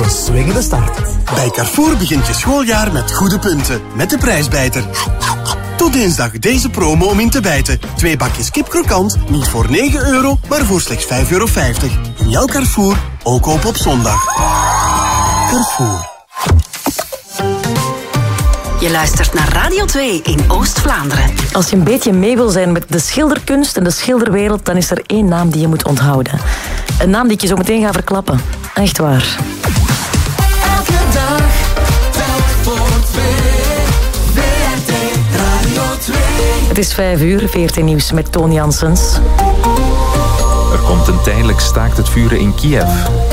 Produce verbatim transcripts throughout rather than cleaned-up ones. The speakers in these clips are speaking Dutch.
een swingende start. Bij Carrefour begint je schooljaar met goede punten. Met de prijsbijter. Tot dinsdag deze promo om in te bijten. Twee bakjes kipkrokant, niet voor negen euro, maar voor slechts vijf euro vijftig. In jouw Carrefour, ook open op zondag. Carrefour. Je luistert naar Radio twee in Oost-Vlaanderen. Als je een beetje mee wil zijn met de schilderkunst en de schilderwereld, dan is er één naam die je moet onthouden. Een naam die ik je zo meteen ga verklappen. Echt waar. Elke dag, telk voor twee. V R T Radio twee. Het is vijf uur, V R T Nieuws met Toon Janssens. Er komt een tijdelijk staakt het vuren in Kiev.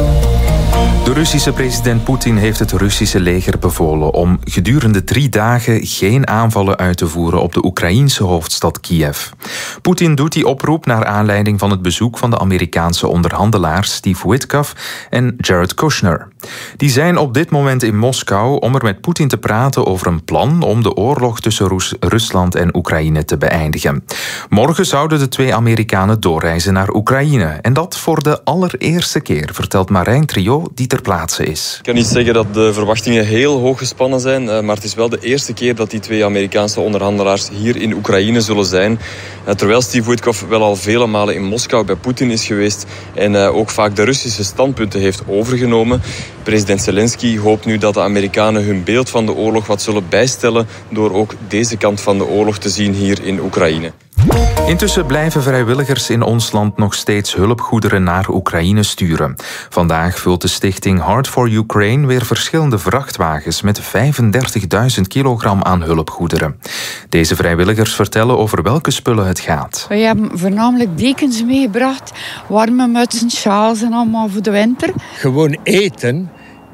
De Russische president Poetin heeft het Russische leger bevolen om gedurende drie dagen geen aanvallen uit te voeren op de Oekraïense hoofdstad Kiev. Poetin doet die oproep naar aanleiding van het bezoek van de Amerikaanse onderhandelaars Steve Witkoff en Jared Kushner. Die zijn op dit moment in Moskou om er met Poetin te praten over een plan om de oorlog tussen Roes- Rusland en Oekraïne te beëindigen. Morgen zouden de twee Amerikanen doorreizen naar Oekraïne. En dat voor de allereerste keer, vertelt Marijn Trio, die ter plaatse is. Ik kan niet zeggen dat de verwachtingen heel hoog gespannen zijn, maar het is wel de eerste keer dat die twee Amerikaanse onderhandelaars hier in Oekraïne zullen zijn. Terwijl Steve Witkoff wel al vele malen in Moskou bij Poetin is geweest en ook vaak de Russische standpunten heeft overgenomen. President Zelensky hoopt nu dat de Amerikanen hun beeld van de oorlog wat zullen bijstellen door ook deze kant van de oorlog te zien hier in Oekraïne. Intussen blijven vrijwilligers in ons land nog steeds hulpgoederen naar Oekraïne sturen. Vandaag vult de stichting Heart for Ukraine weer verschillende vrachtwagens met vijfendertigduizend kilogram aan hulpgoederen. Deze vrijwilligers vertellen over welke spullen het gaat. We hebben voornamelijk dekens meegebracht, warme mutsen, sjaals en allemaal voor de winter. Gewoon eten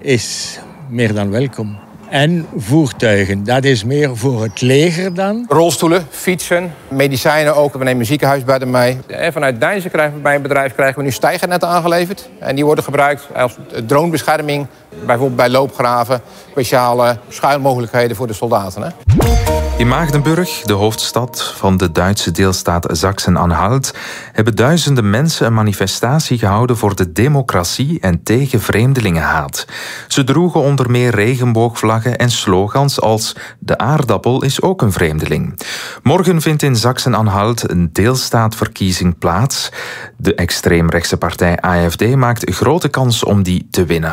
is meer dan welkom. En voertuigen, dat is meer voor het leger dan. Rolstoelen, fietsen, medicijnen ook. We nemen een ziekenhuisbedden mee. En vanuit Deinzen krijgen we bij een bedrijf krijgen we nu stijgernetten aangeleverd. En die worden gebruikt als dronebescherming. Bijvoorbeeld bij loopgraven. Speciale schuilmogelijkheden voor de soldaten. Hè? In Maagdenburg, de hoofdstad van de Duitse deelstaat Sachsen-Anhalt, hebben duizenden mensen een manifestatie gehouden voor de democratie en tegen vreemdelingenhaat. Ze droegen onder meer regenboogvlaggen en slogans als "De aardappel is ook een vreemdeling". Morgen vindt in Sachsen-Anhalt een deelstaatverkiezing plaats. De extreemrechtse partij A F D maakt grote kans om die te winnen.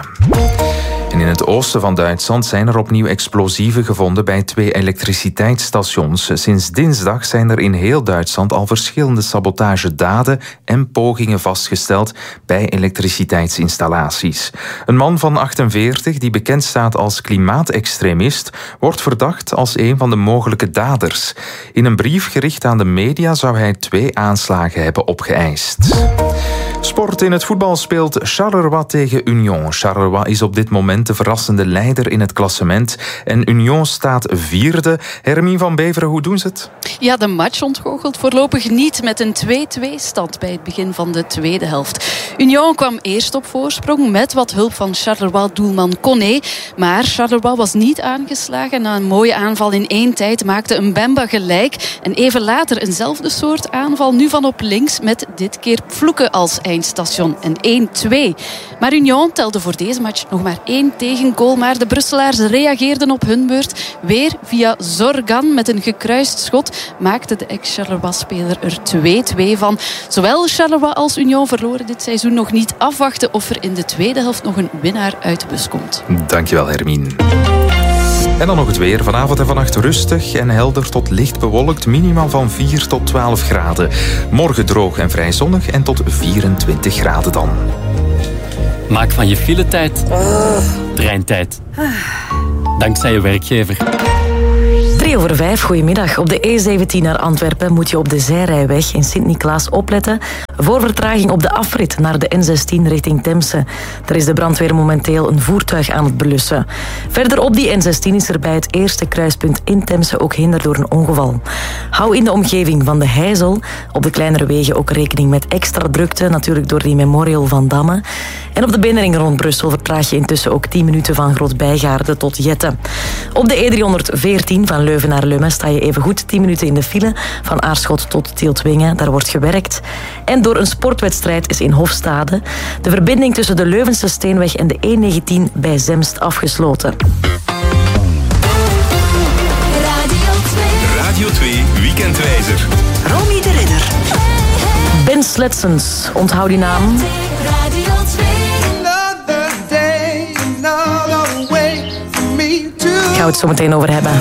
En in het oosten van Duitsland zijn er opnieuw explosieven gevonden bij twee elektriciteitsstations. Sinds dinsdag zijn er in heel Duitsland al verschillende sabotagedaden en pogingen vastgesteld bij elektriciteitsinstallaties. Een man van achtenveertig, die bekend staat als klimaatextremist, wordt verdacht als een van de mogelijke daders. In een brief gericht aan de media zou hij twee aanslagen hebben opgeëist. Sport. In het voetbal speelt Charleroi tegen Union. Charleroi is op dit moment de verrassende leider in het klassement. En Union staat vierde. Hermine van Beveren, hoe doen ze het? Ja, de match ontgoochelt voorlopig niet met een twee-twee stand bij het begin van de tweede helft. Union kwam eerst op voorsprong met wat hulp van Charleroi-doelman Koné. Maar Charleroi was niet aangeslagen. Na een mooie aanval in één tijd maakte een Mbemba gelijk. En even later eenzelfde soort aanval, nu van op links, met dit keer Pfloeken als eindstation. En één-twee. Maar Union telde voor deze match nog maar één tegengoal. Maar de Brusselaars reageerden op hun beurt. Weer via Zorgan met een gekruist schot maakte de ex-Charleroi-speler er twee-twee van. Zowel Charleroi als Union verloren dit seizoen nog niet. Afwachten of er in de tweede helft nog een winnaar uit de bus komt. Dankjewel, Hermine. En dan nog het weer. Vanavond en vannacht rustig en helder tot licht bewolkt. Minimaal van vier tot twaalf graden. Morgen droog en vrij zonnig en tot vierentwintig graden dan. Maak van je filetijd treintijd. Dankzij je werkgever. Drie over vijf, goedemiddag. Op de E zeventien naar Antwerpen moet je op de Zijrijweg in Sint-Niklaas opletten voor vertraging op de afrit naar de N zestien richting Temse. Daar is de brandweer momenteel een voertuig aan het blussen. Verder op die N zestien is er bij het eerste kruispunt in Temse ook hinder door een ongeval. Hou in de omgeving van de Heijzel op de kleinere wegen ook rekening met extra drukte, natuurlijk door die Memorial van Damme. En op de binnenring rond Brussel vertraag je intussen ook tien minuten van Groot-Bijgaarde tot Jette. Op de E driehonderdveertien van Leuven naar Lummen sta je even goed tien minuten in de file. Van Aarschot tot Tieltwingen, daar wordt gewerkt. En door een sportwedstrijd is in Hofstade de verbinding tussen de Leuvense Steenweg en de E negentien bij Zemst afgesloten. Radio twee Weekendwijzer. Romy de Ridder. Ben Sletsens, onthoud die naam. Gaan we het zo meteen over hebben.